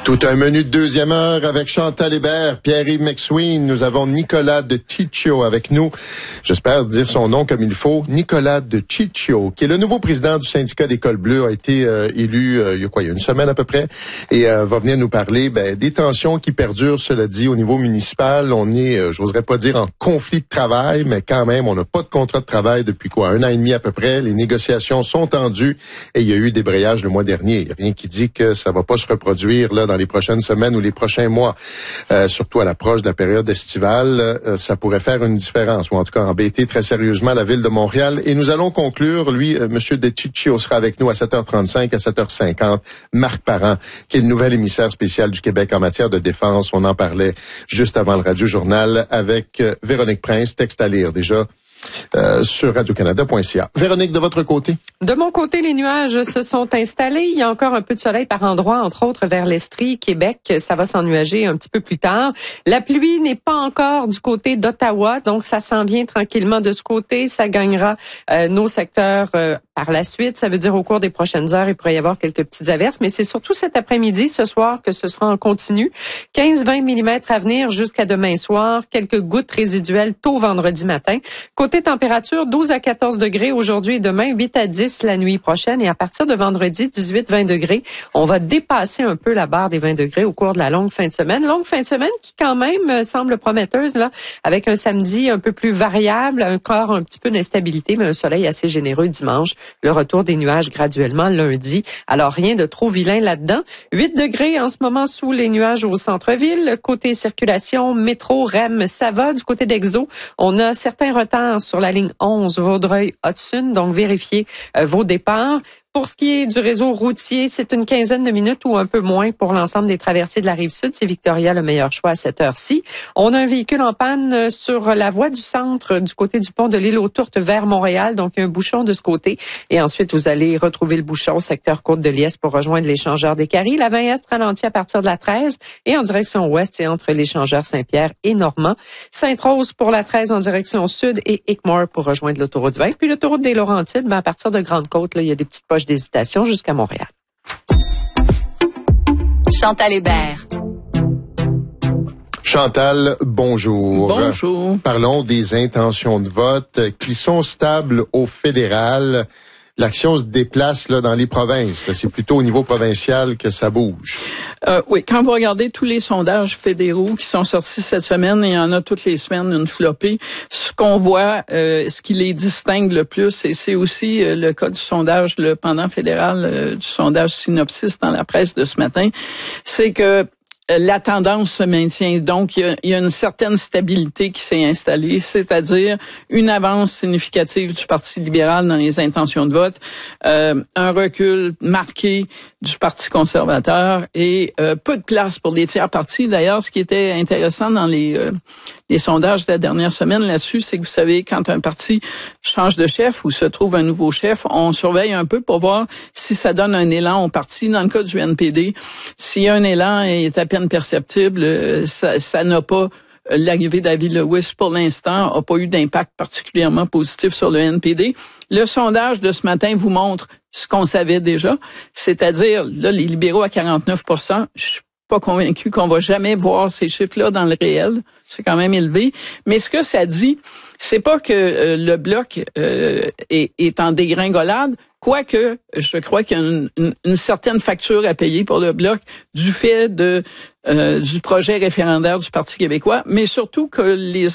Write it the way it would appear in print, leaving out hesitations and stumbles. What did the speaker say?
Tout un menu de deuxième heure avec Chantal Hébert, Pierre-Yves McSween. Nous avons Nicolas de Ciccio avec nous. J'espère dire son nom comme il faut. Nicolas de Ciccio, qui est le nouveau président du syndicat des Cols Bleus, a été élu il y a une semaine à peu près, et va venir nous parler des tensions qui perdurent, cela dit, au niveau municipal. On est, j'oserais pas dire en conflit de travail, mais quand même, on n'a pas de contrat de travail depuis 1 an et demi à peu près. Les négociations sont tendues et il y a eu des débrayages le mois dernier. Il n'y a rien qui dit que ça va pas se reproduire là dans les prochaines semaines ou les prochains mois, surtout à l'approche de la période estivale. Ça pourrait faire une différence, ou en tout cas embêter très sérieusement la ville de Montréal. Et nous allons conclure, Monsieur De Ciccio sera avec nous à 7h35, à 7h50. Marc Parent, qui est le nouvel émissaire spécial du Québec en matière de défense. On en parlait juste avant le Radio-Journal avec Véronique Prince, texte à lire déjà sur radiocanada.ca. Véronique, de votre côté? De mon côté, les nuages se sont installés. Il y a encore un peu de soleil par endroits, entre autres vers l'Estrie, Québec. Ça va s'ennuager un petit peu plus tard. La pluie n'est pas encore du côté d'Ottawa, donc ça s'en vient tranquillement de ce côté. Ça gagnera nos secteurs par la suite. Ça veut dire au cours des prochaines heures, il pourrait y avoir quelques petites averses, mais c'est surtout cet après-midi, ce soir, que ce sera en continu. 15-20 mm à venir jusqu'à demain soir. Quelques gouttes résiduelles tôt vendredi matin. Côté température, 12 à 14 degrés aujourd'hui et demain, 8 à 10 la nuit prochaine. Et à partir de vendredi, 18-20 degrés. On va dépasser un peu la barre des 20 degrés au cours de la longue fin de semaine. Longue fin de semaine qui quand même semble prometteuse, là, avec un samedi un peu plus variable, encore un petit peu d'instabilité, mais un soleil assez généreux dimanche. Le retour des nuages graduellement lundi. Alors rien de trop vilain là-dedans. 8 degrés en ce moment sous les nuages au centre-ville. Côté circulation, métro, REM, ça va. Du côté d'Exo, on a certains retards sur la ligne 11 Vaudreuil-Hudson, donc vérifiez vos départs. Pour ce qui est du réseau routier, c'est une quinzaine de minutes ou un peu moins pour l'ensemble des traversées de la Rive-Sud. C'est Victoria le meilleur choix à cette heure-ci. On a un véhicule en panne sur la voie du centre du côté du pont de l'île aux Tourtes vers Montréal. Donc, il y a un bouchon de ce côté. Et ensuite, vous allez retrouver le bouchon au secteur Côte-de-Liesse pour rejoindre l'échangeur des Caries. La 20 Est ralentit à partir de la 13 et en direction ouest, c'est entre l'échangeur Saint-Pierre et Normand. Sainte-Rose pour la 13 en direction sud et Hickmore pour rejoindre l'autoroute 20. Puis l'autoroute des Laurentides, à partir de Grande-Côte, là, il y a des petites poches d'hésitation jusqu'à Montréal. Chantal Hébert. Chantal, bonjour. Bonjour. Parlons des intentions de vote qui sont stables au fédéral. L'action se déplace là dans les provinces. Là, c'est plutôt au niveau provincial que ça bouge. Oui, quand vous regardez tous les sondages fédéraux qui sont sortis cette semaine, il y en a toutes les semaines une flopée. Ce qu'on voit, ce qui les distingue le plus, et c'est aussi le cas du sondage, le pendant fédéral du sondage Synopsis dans la presse de ce matin, c'est que la tendance se maintient. Donc, il y a une certaine stabilité qui s'est installée, c'est-à-dire une avance significative du Parti libéral dans les intentions de vote, un recul marqué du Parti conservateur et peu de place pour les tiers partis. D'ailleurs, ce qui était intéressant dans les sondages de la dernière semaine là-dessus, c'est que vous savez, quand un parti change de chef ou se trouve un nouveau chef, on surveille un peu pour voir si ça donne un élan au parti. Dans le cas du NPD, s'il y a un élan et est à peine perceptible, ça n'a pas l'arrivée d'Avi Lewis pour l'instant n'a pas eu d'impact particulièrement positif sur le NPD. Le sondage de ce matin vous montre ce qu'on savait déjà, c'est-à-dire là les libéraux à 49%. Je suis pas convaincu qu'on va jamais voir ces chiffres-là dans le réel. C'est quand même élevé. Mais ce que ça dit, c'est pas que le bloc est en dégringolade, quoique je crois qu'il y a une certaine facture à payer pour le bloc du fait du projet référendaire du Parti québécois, mais surtout que les